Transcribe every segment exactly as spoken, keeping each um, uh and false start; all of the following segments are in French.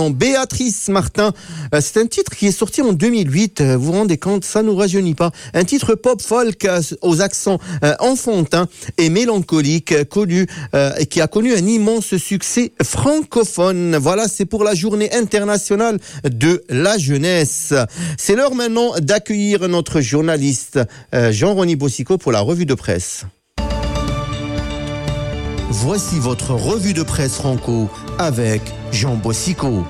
Béatrice Martin, c'est un titre qui est sorti en deux mille huit, vous vous rendez compte, ça nous rajeunit pas. Un titre pop-folk aux accents enfantins et mélancoliques, connu et qui a connu un immense succès francophone. Voilà, c'est pour la journée internationale de la jeunesse. C'est l'heure maintenant d'accueillir notre journaliste Jean-Rony Bossico pour la revue de presse. Voici votre revue de presse franco avec Jean Bossico.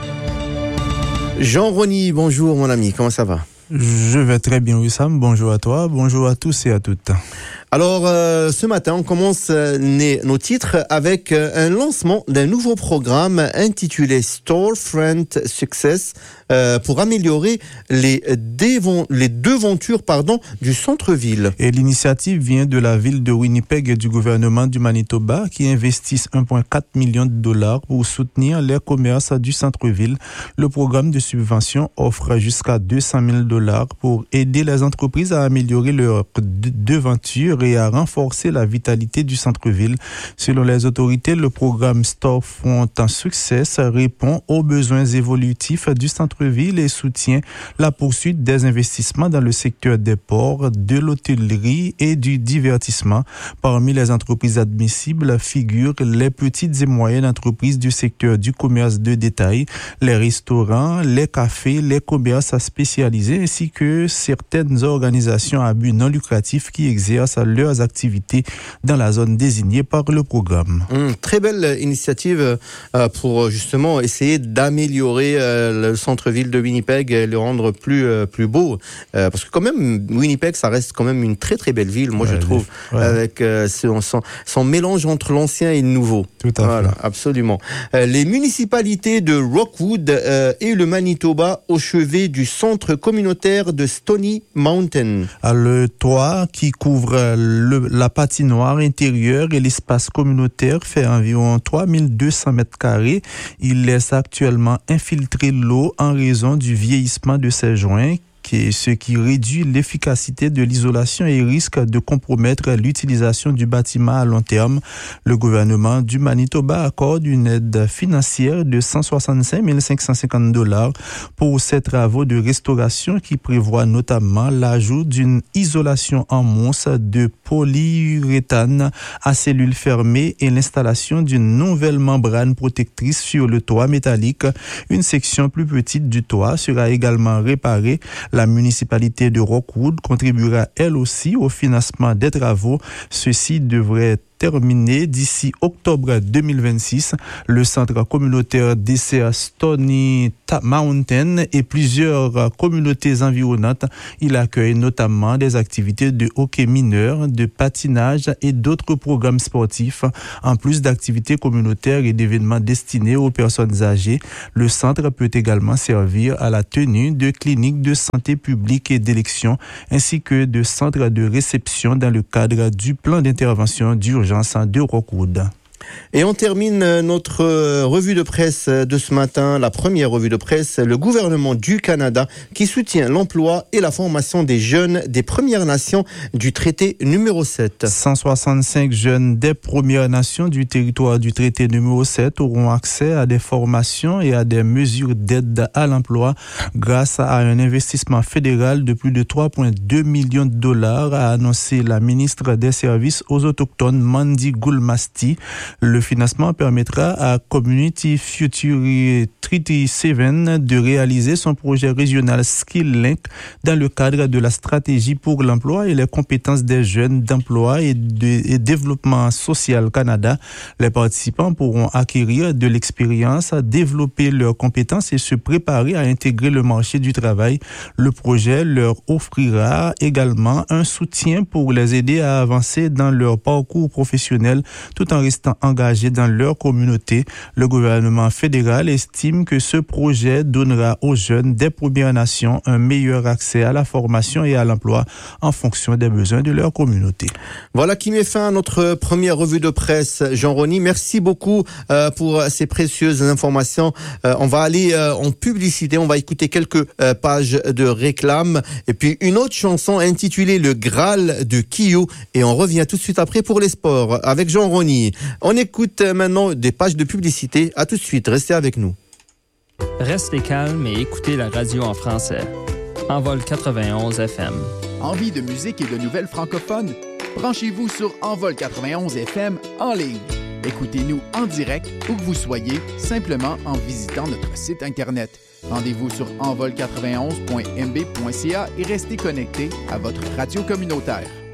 Jean-Rony, bonjour mon ami, comment ça va? Je vais très bien, Wissam. Bonjour à toi, bonjour à tous et à toutes. Alors, euh, ce matin, on commence euh, nos titres avec euh, un lancement d'un nouveau programme intitulé Storefront Success euh, pour améliorer les, dévon- les devantures pardon, du centre-ville. Et l'initiative vient de la ville de Winnipeg et du gouvernement du Manitoba qui investissent un virgule quatre million de dollars pour soutenir les commerces du centre-ville. Le programme de subvention offre jusqu'à deux cent mille dollars pour aider les entreprises à améliorer leur devanture et à renforcer la vitalité du centre-ville. Selon les autorités, le programme Storefront Success répond aux besoins évolutifs du centre-ville et soutient la poursuite des investissements dans le secteur des ports, de l'hôtellerie et du divertissement. Parmi les entreprises admissibles figurent les petites et moyennes entreprises du secteur du commerce de détail, les restaurants, les cafés, les commerces spécialisés ainsi que certaines organisations à but non lucratif qui exercent leurs activités dans la zone désignée par le programme. Mmh, très belle initiative euh, pour justement essayer d'améliorer euh, le centre-ville de Winnipeg et le rendre plus euh, plus beau. Euh, parce que quand même, Winnipeg, ça reste quand même une très très belle ville, moi ouais, je trouve, ouais. avec euh, son, son, son mélange entre l'ancien et le nouveau. Tout à voilà, fait. Absolument. Euh, les municipalités de Rockwood euh, et le Manitoba au chevet du centre communautaire de Stony Mountain. À le toit qui couvre Le, la patinoire intérieure et l'espace communautaire fait environ trois mille deux cents mètres carrés. Il laisse actuellement infiltrer l'eau en raison du vieillissement de ses joints, ce qui réduit l'efficacité de l'isolation et risque de compromettre l'utilisation du bâtiment à long terme. Le gouvernement du Manitoba accorde une aide financière de cent soixante-cinq mille cinq cent cinquante dollars pour ces travaux de restauration qui prévoient notamment l'ajout d'une isolation en mousse de polyuréthane à cellules fermées et l'installation d'une nouvelle membrane protectrice sur le toit métallique. Une section plus petite du toit sera également réparée. La municipalité de Rockwood contribuera elle aussi au financement des travaux. Ceci devrait terminé d'ici octobre deux mille vingt-six. Le centre communautaire dessert Stony Mountain et plusieurs communautés environnantes. Il accueille notamment des activités de hockey mineur, de patinage et d'autres programmes sportifs. En plus d'activités communautaires et d'événements destinés aux personnes âgées, le centre peut également servir à la tenue de cliniques de santé publique et d'élection, ainsi que de centres de réception dans le cadre du plan d'intervention d'urgence de Rockwood. Et on termine notre revue de presse de ce matin, la première revue de presse, le gouvernement du Canada qui soutient l'emploi et la formation des jeunes des Premières Nations du traité numéro sept. cent soixante-cinq jeunes des Premières Nations du territoire du traité numéro sept auront accès à des formations et à des mesures d'aide à l'emploi grâce à un investissement fédéral de plus de trois virgule deux millions de dollars, a annoncé la ministre des Services aux Autochtones, Mandy Goulmasti. Le financement permettra à Community Future Treaty sept de réaliser son projet régional Skill Link dans le cadre de la stratégie pour l'emploi et les compétences des jeunes d'emploi et de et développement social Canada. Les participants pourront acquérir de l'expérience, développer leurs compétences et se préparer à intégrer le marché du travail. Le projet leur offrira également un soutien pour les aider à avancer dans leur parcours professionnel tout en restant engagés dans leur communauté. Le gouvernement fédéral estime que ce projet donnera aux jeunes des Premières Nations un meilleur accès à la formation et à l'emploi en fonction des besoins de leur communauté. Voilà qui met fin à notre première revue de presse. Jean-Rony, merci beaucoup euh, pour ces précieuses informations. Euh, on va aller euh, en publicité, on va écouter quelques euh, pages de réclame et puis une autre chanson intitulée Le Graal de Kiyou et on revient tout de suite après pour les sports avec Jean-Rony. On écoute maintenant des pages de publicité. À tout de suite, restez avec nous. Restez calme et écoutez la radio en français. Envol quatre-vingt-onze F M. Envie de musique et de nouvelles francophones? Branchez-vous sur Envol quatre-vingt-onze F M en ligne. Écoutez-nous en direct où que vous soyez, simplement en visitant notre site Internet. Rendez-vous sur envol quatre-vingt-onze point m b point c a et restez connectés à votre radio communautaire.